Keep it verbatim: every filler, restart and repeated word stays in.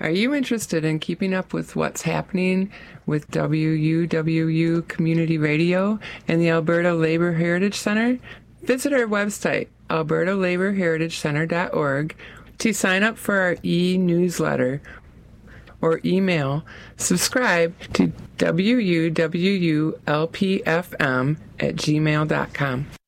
Are you interested in keeping up with what's happening with W U W U Community Radio and the Alberta Labour Heritage Centre? Visit our website, alberta labour heritage centre dot org, to sign up for our e-newsletter or email subscribe to W U W U L P F M at gmail dot com.